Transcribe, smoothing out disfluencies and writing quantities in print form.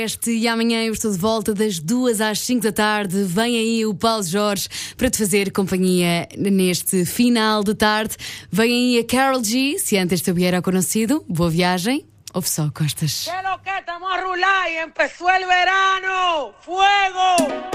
E amanhã eu estou de volta das 2 às 5 da tarde. Vem aí o Paulo Jorge para te fazer companhia neste final de tarde. Vem aí a Karol G, se antes te hubiera conhecido. Boa viagem. Ouve só, Costas. ¿Qué lo que estamos a rular y empezó el verano? ¡Fuego!